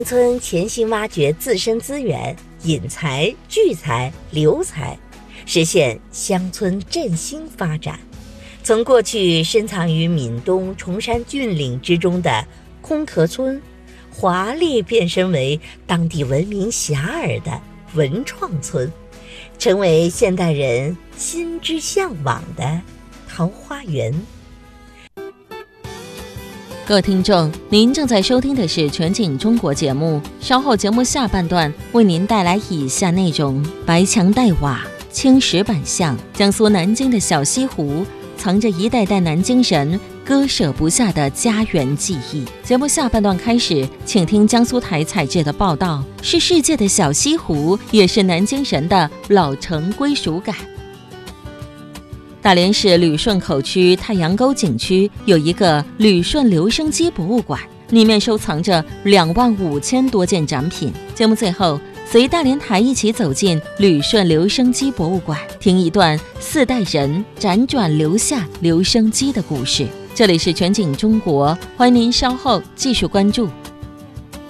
村潜心挖掘自身资源，引才、聚才、留才，实现乡村振兴发展。从过去深藏于闽东崇山峻岭之中的空壳村，华丽变身为当地闻名遐迩的文创村，成为现代人心之向往的桃花源。 各位听众，您正在收听的是全景中国节目，稍后节目下半段为您带来以下内容：白墙黛瓦，青石板巷，江苏南京的小西湖藏着一代代南京人割舍不下的家园记忆。节目下半段开始，请听江苏台采制的报道，是世界的小西湖，也是南京人的老城归属感。大连市旅顺口区太阳沟景区有一个旅顺留声机博物馆，里面收藏着25000多件展品。节目最后，随大连台一起走进旅顺留声机博物馆，听一段4代人辗转留下留声机的故事。这里是全景中国，欢迎您稍后继续关注。